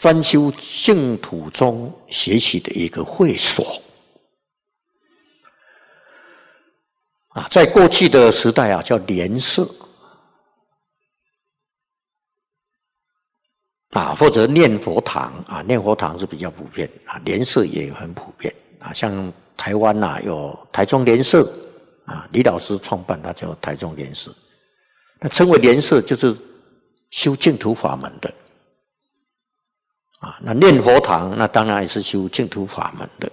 专修净土宗学习的一个会所啊，在过去的时代啊，叫莲社啊，或者念佛堂啊，念佛堂是比较普遍啊，莲社也很普遍啊，像台湾啊有台中莲社啊，李老师创办，他叫台中莲社，那称为莲社就是修净土法门的。啊，那念佛堂那当然也是修净土法门的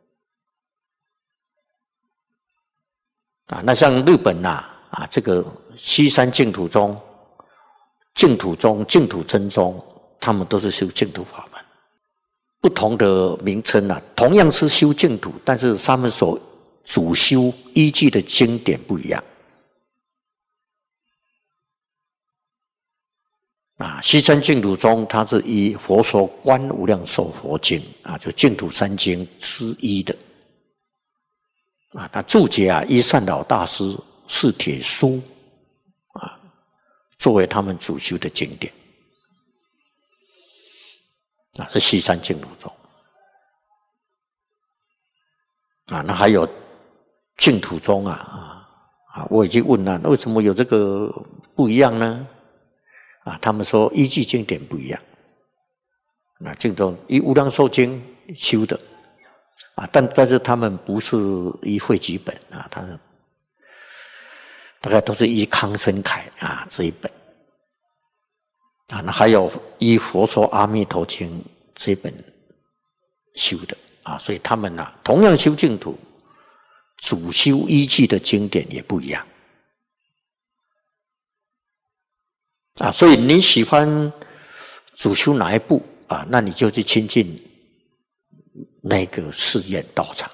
啊。那像日本啊，这个西山净土宗、净土宗、净土真宗，他们都是修净土法门。不同的名称啊，同样是修净土，但是他们所主修依据的经典不一样。啊，西山净土宗它是依《佛说观无量寿佛经》啊，就净土三经之一的啊。它注解啊，依善导大师《释帖书》啊，作为他们主修的经典啊，是西山净土宗啊。那还有净土宗啊，我已经问了，为什么有这个不一样呢？啊，他们说依据经典不一样。那净土依《无量寿经》修的啊，但是他们不是依汇集本啊，他们大概都是依康生凯啊这一本啊。那还有依《佛说阿弥陀经》这一本修的啊，所以他们同样修净土，主修依据的经典也不一样。啊，所以你喜欢主修哪一部啊？那你就去亲近那个寺院道场。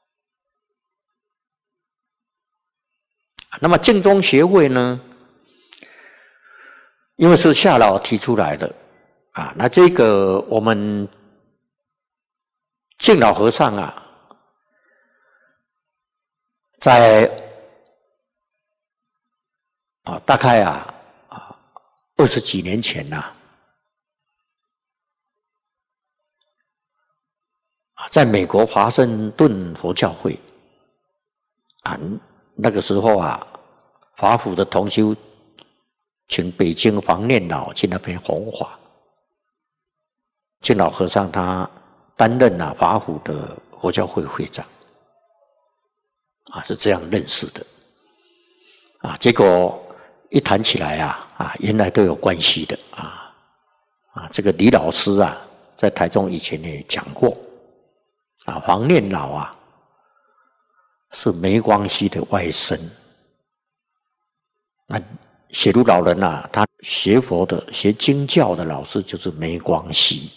那么净宗学会呢，因为是夏老提出来的啊，那这个我们净老和尚啊，在大概20几年前在美国华盛顿佛教会啊，那个时候法府的同修请北京黄念老去那边弘法，净老和尚他担任法府的佛教会会长啊，是这样认识的啊。结果一谈起来原来都有关系的这个李老师在台中以前也讲过黄念老是梅光熙的外甥。那写如老人他学佛的、学经教的老师就是梅光熙。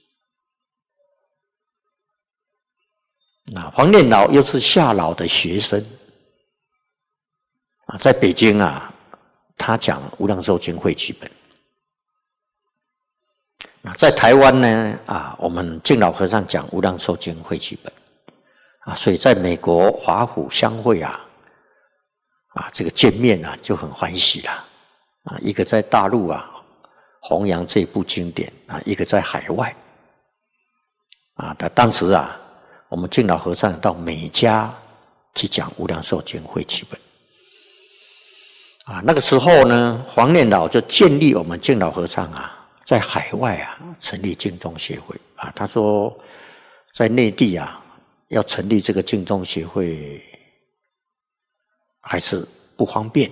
黄念老又是夏老的学生在北京他讲《无量寿经》汇集本。在台湾呢我们净老和尚讲《无量寿经》汇集本所以在美国华府相会这个见面就很欢喜了一个在大陆弘扬这部经典一个在海外当时我们净老和尚到美加去讲《无量寿经》汇集本那个时候呢，黄念老就建立我们净老和尚在海外成立净宗协会他说在内地要成立这个净宗协会还是不方便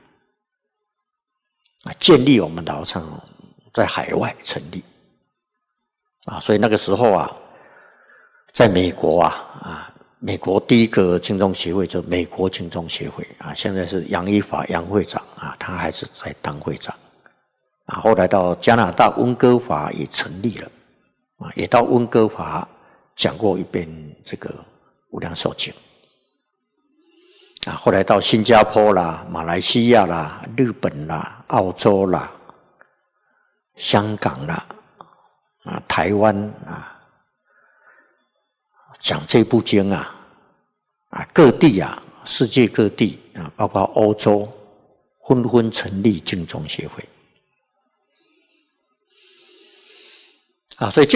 建立我们老和尚在海外成立所以那个时候在美国美国第一个净宗协会就是美国净宗协会现在是杨一法杨会长他还是在当会长后来到加拿大温哥华也成立了也到温哥华讲过一遍这个《无量寿经》后来到新加坡啦、马来西亚啦、日本啦、澳洲啦、香港啦台湾讲这部经各地世界各地包括欧洲纷纷成立净宗协会啊，所以